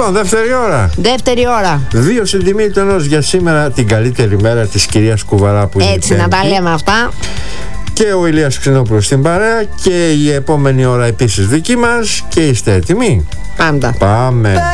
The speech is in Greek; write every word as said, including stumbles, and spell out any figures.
Λοιπόν, δεύτερη ώρα. Δεύτερη ώρα. Δύο Συντιμήτωνος για σήμερα, την καλύτερη μέρα της κυρίας Κουβαρά που είναι. Έτσι, να τα λέμε αυτά. Και ο Ηλίας Ξινόπουλος στην παρέα και η επόμενη ώρα επίσης δική μας. Και είστε έτοιμοι? Πάντα. Πάμε.